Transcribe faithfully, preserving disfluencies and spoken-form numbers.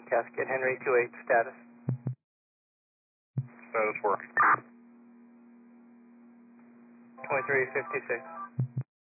Cascade Henry two eight, status. Status work. twenty-three fifty-six.